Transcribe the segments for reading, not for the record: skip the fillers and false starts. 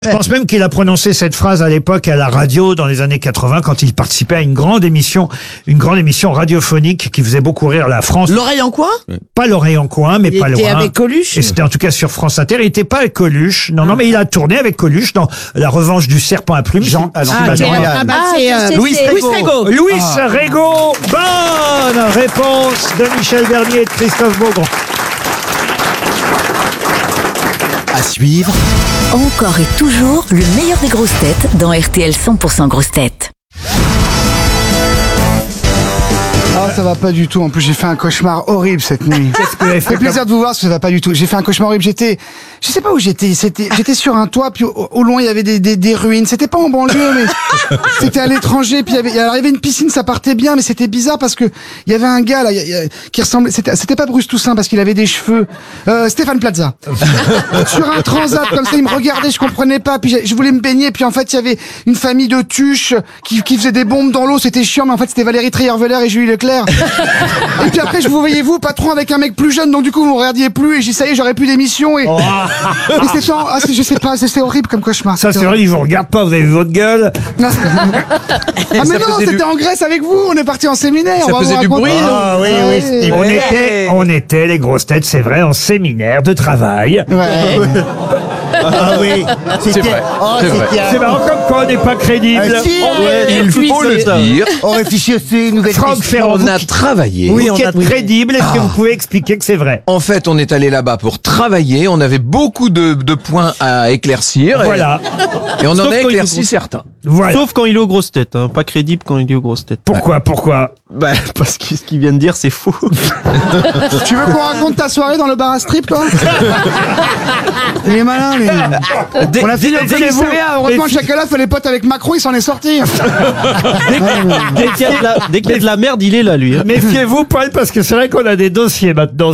Je pense même qu'il a prononcé cette phrase à l'époque à la radio dans les années 80 quand il participait à une grande émission radiophonique qui faisait beaucoup rire la France. L'oreille en coin? Pas l'oreille en coin, mais pas loin. Il était avec Coluche. Et c'était en tout cas sur France Inter. Il n'était pas avec Coluche. Non, mais il a tourné avec Coluche dans La Revanche du Serpent à Plumes. Louis Rego. Louis Rego. Bonne réponse de Michel Bernier et de Christophe Beaugrand. À suivre, Encore et toujours le meilleur des grosses têtes dans RTL 100% grosses têtes. Ah, ça va pas du tout. En plus, j'ai fait un cauchemar horrible cette nuit. Qu'est-ce que vous avez fait Ça fait plaisir de vous voir parce que ça va pas du tout. J'ai fait un cauchemar horrible. Je sais pas où j'étais. J'étais sur un toit, puis au loin, il y avait des ruines. C'était pas en banlieue, mais c'était à l'étranger. Puis il y avait une piscine, ça partait bien, mais c'était bizarre parce que il y avait un gars là qui ressemblait. C'était pas Bruce Toussaint parce qu'il avait des cheveux. Stéphane Plaza. Sur un transat comme ça, il me regardait, je comprenais pas. Puis je voulais me baigner. Puis en fait, il y avait une famille de tuches qui faisait des bombes dans l'eau. C'était chiant, mais en fait, c'était Valérie Trierweiler et Julie Leclerc. Et puis après, je vous voyais vous, patron, avec un mec plus jeune, donc du coup, vous me regardiez plus, et j'ai ça y est, j'aurais plus d'émission, et c'était, je sais pas, c'était horrible comme cauchemar. Ça, c'est vrai, ils vous regardent pas, vous avez vu votre gueule. Ah, mais non, c'était en Grèce avec vous, on est parti en séminaire. Ça faisait du bruit, non? Ah oui. On était, les grosses têtes, c'est vrai, en séminaire de travail. Ouais. Ah oui. c'est vrai. C'est marrant comme quoi on n'est pas crédible. Il faut le dire. On réfléchit aussi une nouvelle Franck Ferrand, On a travaillé. vous qui êtes crédible, est-ce que vous pouvez expliquer que c'est vrai? En fait, on est allé là-bas pour travailler. On avait beaucoup de points à éclaircir. Voilà. Et on en Sauf a quand il éclairci est certains. Voilà. Sauf quand il est aux grosses têtes, hein. Pas crédible quand il est aux grosses têtes. Pourquoi? Bah, parce que ce qu'il vient de dire, c'est faux. Tu veux qu'on raconte ta soirée dans le bar à strip, toi? Il est malin, lui. On a fini le commissariat. Heureusement, Chakalaf fait les potes avec Macron, il s'en est sorti. Dès qu'il y a de la merde, il est là, lui. Hein. Méfiez-vous, Paul, parce que c'est vrai qu'on a des dossiers maintenant.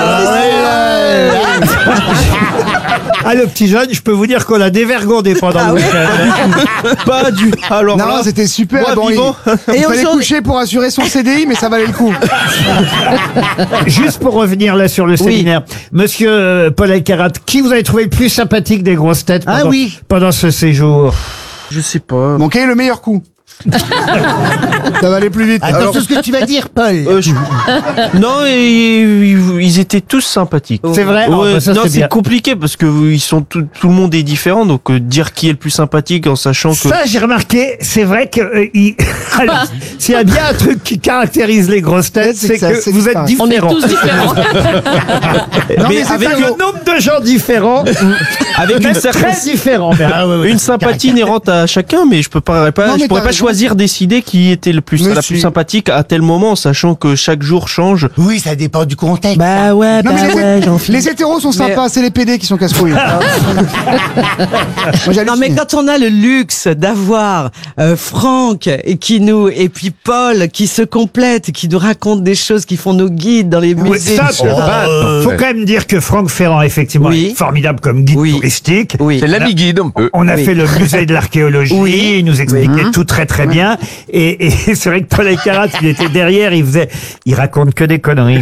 Ah, le petit jeune, je peux vous dire qu'on l'a dévergondé pendant le week-end. Pas du. Alors Non, là, c'était super. moi, Bon, vivant. il fallait coucher pour assurer son CDI, mais ça valait le coup. Juste pour revenir là sur le séminaire, monsieur Paul Elkarat, qui vous avez trouvé le plus sympathique des grosses têtes pendant ce séjour? Je sais pas. Bon, quel est le meilleur coup? Ça va aller plus vite. Attends tout ce que tu vas dire, Paul. Non, ils étaient tous sympathiques. C'est vrai? Ouais, bah ça, non, c'est c'est bien. compliqué parce que ils sont tout le monde est différent, donc dire qui est le plus sympathique en sachant que. Ça, j'ai remarqué, c'est vrai que alors, s'il y a bien un truc qui caractérise les grosses têtes, c'est que vous êtes différents. On est tous différents. Non, mais c'est avec pas le gros. nombre de gens différents, Avec même une certaine très différents. une sympathie inhérente à chacun, mais je pourrais Non, pas mais t'as raison. choisir, décider qui était la plus sympathique à tel moment, sachant que chaque jour change. Oui, ça dépend du contexte. Bah ouais, Non, mais les hétéros sont sympas, c'est les PD qui sont casse-couilles. Non mais quand on a le luxe d'avoir Franck et puis Paul qui se complètent, qui nous racontent des choses, qui font nos guides dans les musées. Ça, faut quand même dire que Franck Ferrand, effectivement, est formidable comme guide touristique. Oui. C'est l'ami guide un peu. On a fait le musée de l'archéologie, il nous expliquait tout très très bien. Et c'est vrai que Paul Elkarat, il était derrière, il raconte que des conneries.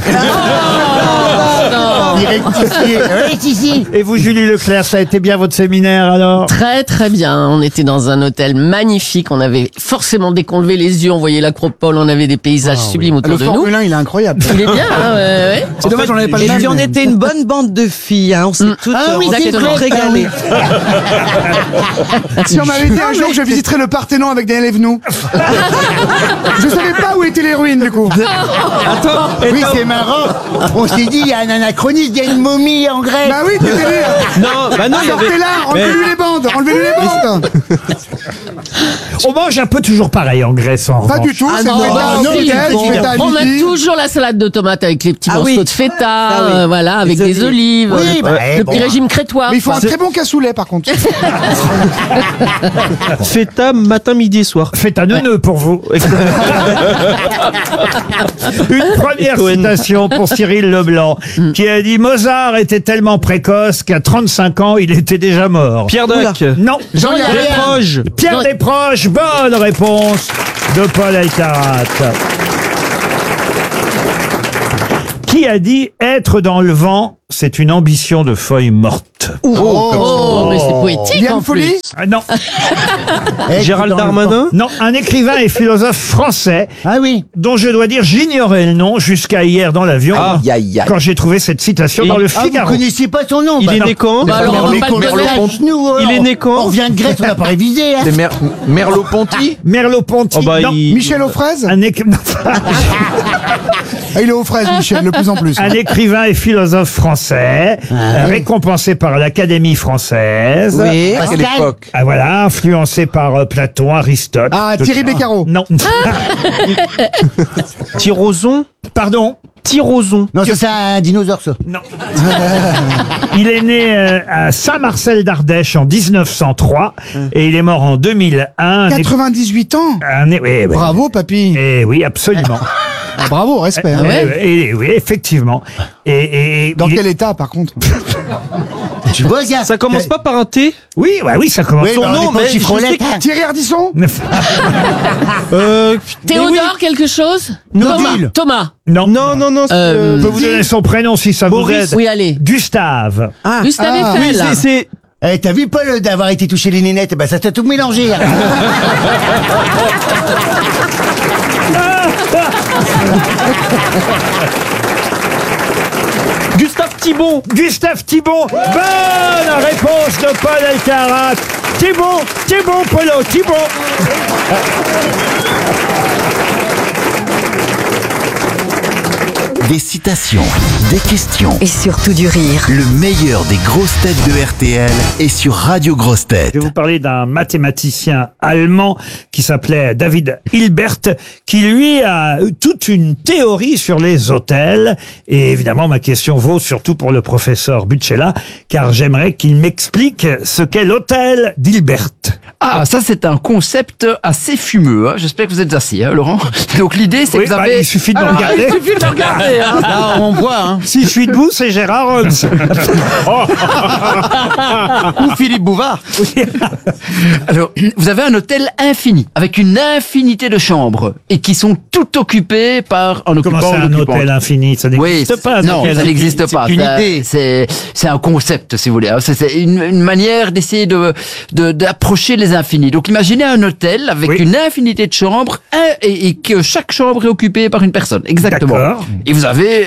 Et vous, Julie Leclerc, ça a été bien votre séminaire alors? Très très bien. On était dans un hôtel magnifique. On avait forcément, dès qu'on levait les yeux, on voyait l'acropole, on avait des paysages sublimes autour Le de nous. Formule 1, il est incroyable. Il est bien, hein, ouais. C'est dommage, j'en avais pas le Et même. puis on mais- était une bonne bande de filles, hein. On s'est toutes exactement. régalées. Si on m'avait dit un jour que je visiterais le Parthénon avec Daniel Evenou. Je savais pas où étaient les ruines, du coup. Oui, c'est marrant. On s'est dit, il y a un anachronisme, il y a une momie en Grèce. Bah oui, t'es délire. Non, bah non, il y avait. Sortez-la, enlevez-lui les bandes, enlevez-lui les bandes. On mange un peu toujours pareil en Grèce, en Pas revanche. du tout, Ah c'est non, feta on à a midi. toujours la salade de tomates avec les petits Ah morceaux oui. de feta, Ah oui. voilà, avec Les des olives, Oui, bah, le bon. petit régime crétois. Mais il faut un très bon cassoulet, par contre. Feta matin, midi et soir. Faites un neuneu pour vous. Une première citation pour Cyril Leblanc, qui a dit Mozart était tellement précoce qu'à 35 ans, il était déjà mort. Pierre Dac. Non, Jean-Yann. Desproges. Pierre Desproges, bonne réponse de Paul Elkarat. Qui a dit être dans le vent, c'est une ambition de feuille morte? Oh, mais c'est poétique en Liane Folly plus. Ah, non, Gérald Darmanin. non, un écrivain et philosophe français Ah oui. dont je dois dire j'ignorais le nom jusqu'à hier dans l'avion Aïe, aïe, aïe. quand j'ai trouvé cette citation dans le Ah, vous Figaro. connaissiez pas son nom? Il Bah est non. né quand Bah alors, on va pas le donner. Il est né quand On revient de Grèce, on n'a pas révisé. Hein. C'est Merleau-Ponty. Merleau-Ponty. Oh bah, non. il- Michel aux fraises Un, Ah, il est aux fraises, Michel, de plus en plus. un écrivain et philosophe français, récompensé par l'Académie française. Oui. À quelle époque? Ah, voilà, influencé par Platon, Aristote. Ah, Thierry Beccaro. Non. Tyrozon. Pardon. Tyrozon. Non, ça c'est un dinosaure, ça. Non. Il est né à Saint-Marcel d'Ardèche en 1903 et il est mort en 2001. 98 ans. Oui, oui. Bravo, papy. Et oui, absolument. Ah, bravo, respect. hein. Et oui, effectivement. Et Dans il- quel état, par contre? Tu vois, gars. Ça commence pas par un T. Oui, ouais, oui, ça commence. Oui, bah, on est pas chiffrolette, hein. Thierry Ardisson? Théodore, quelque chose? Nobile. Thomas. Non. Non, non, non. Je peux vous donner son prénom si ça vous Boris. aide. Oui, allez. Gustave. Gustave Oui, Eiffel. c'est. Eh, t'as vu Paul d'avoir été touché les nénettes? Ben ça t'a tout mélangé. Hein. Gustave Thibon. Gustave Thibon. Bonne réponse de Paul Elkarat. Thibon, Polo, Thibon. Des citations, des questions. Et surtout du rire. Le meilleur des grosses têtes de RTL est sur Radio Grosses Têtes. Je vais vous parler d'un mathématicien allemand qui s'appelait David Hilbert, qui lui a eu toute une théorie sur les hôtels. Et évidemment, ma question vaut surtout pour le professeur Butchella, car j'aimerais qu'il m'explique ce qu'est l'hôtel d'Hilbert. Ah, ça c'est un concept assez fumeux. Hein. J'espère que vous êtes assis, hein, Laurent. Donc l'idée c'est Oui, que vous bah, avez... il suffit de me regarder. Il suffit de regarder. Hein. Là, on voit, hein. Si je suis debout, c'est Gérard Holmes. Ou Philippe Bouvard. Alors, vous avez un hôtel infini, avec une infinité de chambres, et qui sont toutes occupées par un occupant. Comment c'est un occupante. hôtel infini? Ça n'existe Oui, pas. non, hôtel ça infini. n'existe pas. une Ça, idée. C'est un concept, si vous voulez. C'est une manière d'essayer d'approcher les infinis. Donc, imaginez un hôtel avec Oui. une infinité de chambres et que chaque chambre est occupée par une personne. Exactement. D'accord. Et vous avez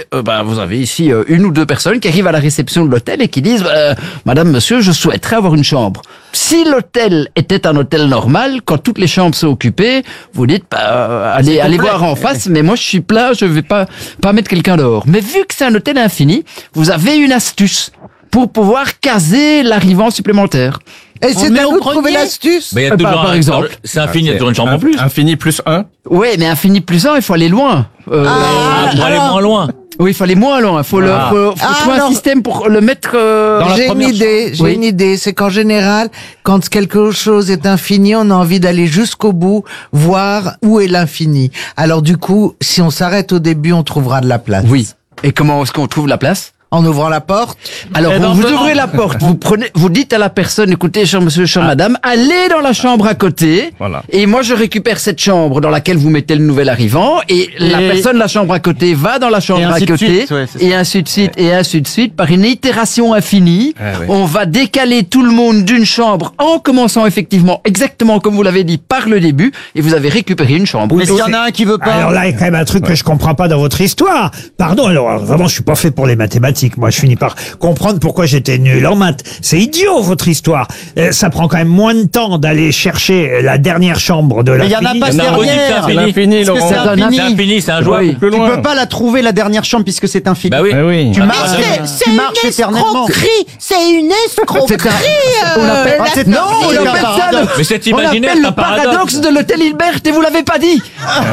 ici une ou deux personnes qui arrivent à la réception de l'hôtel et qui disent Madame, monsieur, je souhaiterais avoir une chambre. Si l'hôtel était un hôtel normal, quand toutes les chambres sont occupées, vous dites allez voir en face, mais moi je suis plein, je vais pas mettre quelqu'un dehors. Mais vu que c'est un hôtel infini, vous avez une astuce pour pouvoir caser l'arrivant supplémentaire. Et c'est à nous de trouver l'astuce. Mais il y a toujours par exemple. C'est infini, il y a toujours une chambre en plus. Infini plus 1. Oui, mais infini plus 1, il faut aller loin. Pour aller moins loin. Oui, il faut aller moins loin. Faut trouver un système pour le mettre dans la J'ai une première idée, chambre. Oui. j'ai une idée, c'est qu'en général, quand quelque chose est infini, on a envie d'aller jusqu'au bout, voir où est l'infini. Alors du coup, si on s'arrête au début, on trouvera de la place. Oui. Et comment est-ce qu'on trouve la place? En ouvrant la porte. Alors, vous ouvrez la porte, vous dites à la personne, écoutez, cher monsieur, chère madame, allez dans la chambre à côté, Voilà. et moi je récupère cette chambre dans laquelle vous mettez le nouvel arrivant, et la personne de la chambre à côté va dans la chambre à ainsi de côté, suite, ouais, c'est et ainsi de suite, et ainsi de suite, par une itération infinie, on va décaler tout le monde d'une chambre en commençant effectivement exactement comme vous l'avez dit par le début, et vous avez récupéré une chambre. Mais s'il y en a un qui veut pas. Alors là, il y a quand même un truc que je comprends pas dans votre histoire. Pardon, alors vraiment, je suis pas fait pour les mathématiques. Moi, je finis par comprendre pourquoi j'étais nul en maths. C'est idiot, votre histoire. Ça prend quand même moins de temps d'aller chercher la dernière chambre de la Mais il y en a pas dernière. C'est infini, Parce que Laurent. c'est infini. C'est infini, c'est un joueur Oui. plus Tu loin. peux pas la trouver la dernière chambre puisque c'est infini. Bah oui. oui. Tu Ah, marches, c'est- tu marches éternellement. C'est une escroquerie. On appelle, Ah, c'est non, un- on c'est un appelle ça paradoxe. Mais c'est on imaginaire, appelle c'est un le paradoxe de l'hôtel Hilbert et vous l'avez pas dit.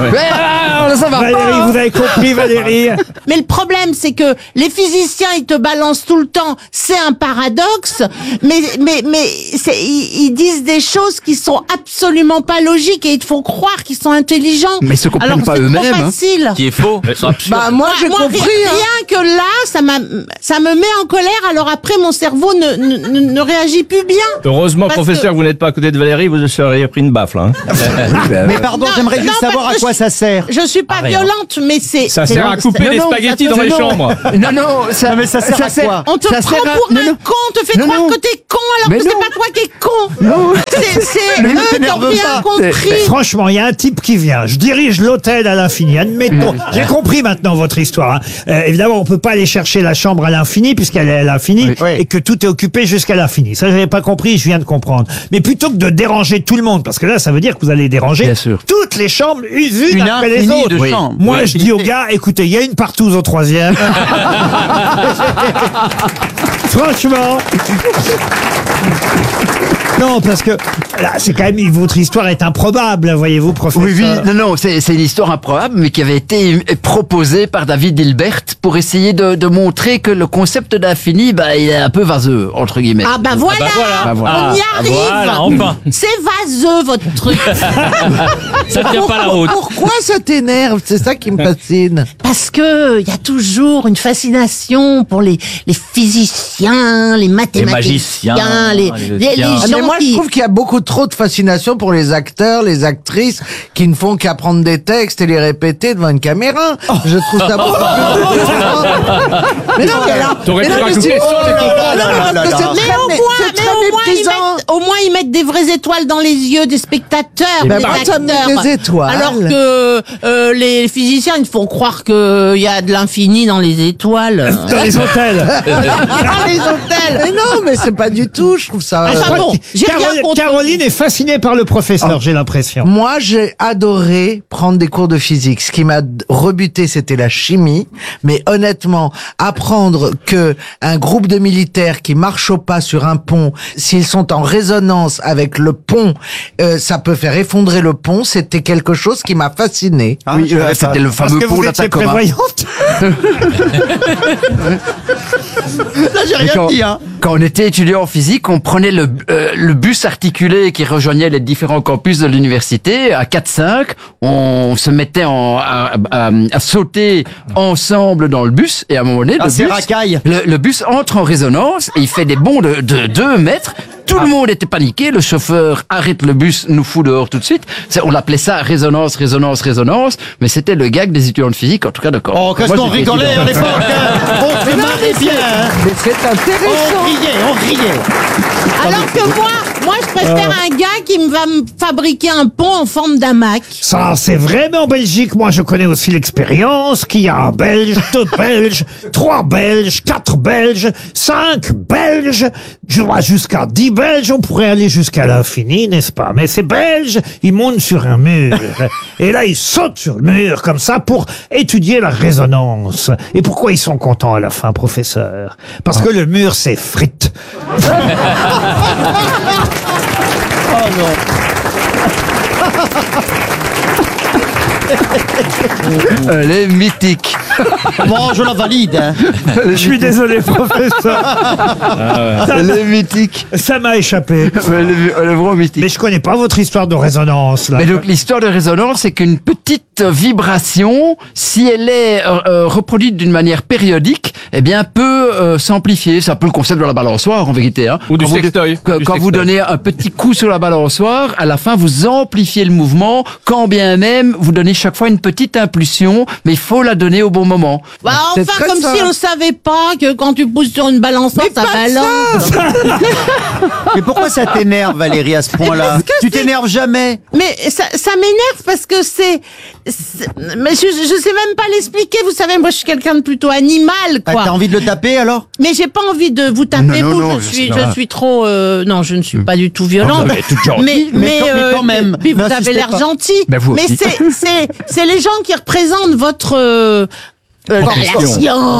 Ça va Valérie, pas. vous avez compris, Valérie? Mais le problème, c'est que les physiciens, ils te balancent tout le temps. C'est un paradoxe, mais ils disent des choses qui sont absolument pas logiques et ils te font croire qu'ils sont intelligents. Mais ils se comprennent Alors, pas c'est eux-mêmes, trop hein. facile. Qui est faux. C'est absurde. Bah moi j'ai compris. Rien que là, ça me met en colère. Alors après, mon cerveau ne réagit plus bien. Heureusement, Parce professeur, que- vous n'êtes pas à côté de Valérie, vous seriez pris une baffe, là. Mais pardon, j'aimerais juste non, savoir à parce quoi que ça sert. Je suis pas violente, mais c'est. Ça sert à couper des spaghettis dans les chambres. Non, Non, mais ça sert à quoi? On te Ça prend sert à- pour Non, un non. con, on te fait Non, croire non. que t'es con alors Mais que c'est non. pas toi qui es con. Non. C'est Mais ne eux qui ont t'énerve rien pas. compris. Franchement, il y a un type qui vient. Je dirige l'hôtel à l'infini. Admettons. J'ai compris maintenant votre histoire. Hein. Évidemment, on peut pas aller chercher la chambre à l'infini puisqu'elle est à l'infini et que tout est occupé jusqu'à l'infini. Ça, j'avais pas compris. Je viens de comprendre. Mais plutôt que de déranger tout le monde, parce que là, ça veut dire que vous allez déranger toutes les chambres unes après les infinie autres. de chambres. Moi, Oui. je dis aux gars, écoutez, il y a une partouze au 3e. Franchement. Non, parce que là, c'est quand même votre histoire est improbable, voyez-vous, professeur. Oui, non, c'est une histoire improbable, mais qui avait été proposée par David Hilbert pour essayer de montrer que le concept d'infini, bah, il est un peu vaseux, entre guillemets. Ah bah voilà, Bah voilà. on y arrive. Voilà, enfin. C'est vaseux votre truc. Ça tient pas la route. Pourquoi ça t'énerve? C'est ça qui me fascine. Parce que il y a toujours une fascination pour les physiciens, les mathématiciens, les Ah, gens mais moi, qui... je trouve qu'il y a beaucoup trop de fascination pour les acteurs, les actrices, qui ne font qu'apprendre des textes et les répéter devant une caméra. Je trouve ça beaucoup plus... Mais non, mais alors... T'aurais mais pu non, mais rajouter c'est- sur les Oh là là là là. Au moins ils mettent des vraies étoiles dans les yeux des spectateurs, Ben, des personne acteurs. met des étoiles. Alors que les physiciens, ils font croire qu'il y a de l'infini dans les étoiles. Dans les hôtels. Dans les hôtels. Mais non, mais c'est pas du tout, je trouve ça... Enfin bon, j'ai rien contre. Caroline est fascinée par le professeur, j'ai l'impression. Moi, j'ai adoré prendre des cours de physique. Ce qui m'a rebuté, c'était la chimie. Mais honnêtement, apprendre que un groupe de militaires qui marchent au pas sur un pont, s'ils sont en résonance avec le pont, ça peut faire effondrer le pont. C'était quelque chose qui m'a fasciné. Oui, c'était le fameux Parce que pont vous étiez d'Atacama. prévoyante. Là, j'ai rien dit, hein. Quand on était étudiant en physique, on prenait le bus articulé qui rejoignait les différents campus de l'université à 4-5. On se mettait à sauter ensemble dans le bus et à un moment donné, le bus entre en résonance et il fait des bonds de 2 mètres. Tout le monde était paniqué. Le chauffeur arrête le bus, nous fout dehors tout de suite. On appelait ça résonance, résonance, résonance. Mais c'était le gag des étudiants de physique, en tout cas de corps. Oh, qu'est-ce qu'on rigolait à l'époque, hein. On se marrait bien, hein. Mais c'est intéressant. On riait. Alors que moi je préfère un gars qui va me fabriquer un pont en forme d'hamac. Ça, c'est vrai, mais en Belgique, moi, je connais aussi l'expérience qu'il y a un Belge, 2 Belges, 3 Belges, 4 Belges, 5 Belges, je vois jusqu'à 10 Belges, on pourrait aller jusqu'à l'infini, n'est-ce pas? Mais ces Belges, ils montent sur un mur. Et là, ils sautent sur le mur, comme ça, pour étudier la résonance. Et pourquoi ils sont contents à la fin, professeur? Parce que le mur s'effrite. Oh non. Elle est mythique. Moi, je la valide, hein. Je suis désolé, professeur. Elle est mythique. Ça m'a échappé. Elle est vraiment mythique. Mais je connais pas votre histoire de résonance, là. Mais donc l'histoire de résonance, c'est qu'une petite vibration, si elle est reproduite d'une manière périodique, eh bien peut s'amplifier. C'est un peu le concept de la balançoire en vérité. Hein. Ou du Quand vous- sextoy. Quand vous donnez un petit coup sur la balançoire, à la fin vous amplifiez le mouvement, quand bien même vous donnez chaque fois une petite impulsion, mais il faut la donner au bon moment. Bah C'est enfin très comme ça. si on savait pas que quand tu pousses sur une balançoire, ça balance. Mais pourquoi ça t'énerve, Valérie, à ce point-là? Tu t'énerves jamais. Mais ça m'énerve parce que mais je sais même pas l'expliquer. Vous savez, moi je suis quelqu'un de plutôt animal, quoi. T'as envie de le taper, alors? Mais j'ai pas envie de vous taper. Non, vous, non, je suis trop. Non, je ne suis pas du tout violente. mais toute gentille. mais quand même, Puis vous n'insistez avez l'air pas. gentil. Ben, vous mais aussi. c'est les gens qui représentent votre. La science.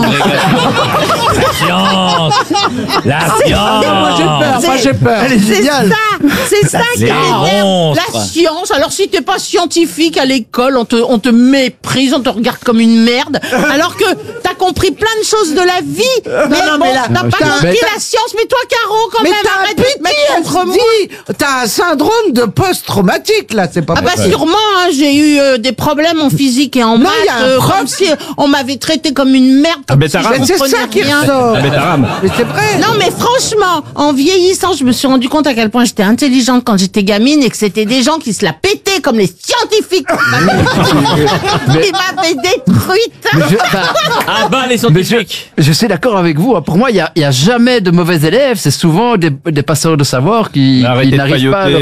La C'est- science. Moi, j'ai peur. Elle est C'est géniale. ça qui C'est m'énerve. monstre. La science. Alors si t'es pas scientifique à l'école, on te méprise, on te regarde comme une merde. Alors que t'as compris plein de choses de la vie. Mais non, bon, mais là, t'as pas mais compris t'as- la science. Mais toi, Caro, quand Mais même, t'as un arrête de te mettre contre moi. PTSD. T'as un syndrome de post-traumatique, là, c'est pas Ah bah possible. sûrement, hein, j'ai eu des problèmes en physique et en Non, maths, il y a un prof comme si on m'avait m'avez traité comme une merde. Ah, Comme mais si je t'as raison. C'est ça comprenais qui rien. ressort. Mais t'as rame. Mais c'est vrai. Non mais franchement, en vieillissant, je me suis rendu compte à quel point j'étais intelligente quand j'étais gamine et que c'était des gens qui se la pétaient comme les scientifiques. Ils m'avaient détruite. Mais je- Ah bah les scientifiques. je suis d'accord avec vous. Pour moi, il y a jamais de mauvais élèves. C'est souvent des passeurs de savoir qui Arrêtez de n'arrivent pas à pailloter. leur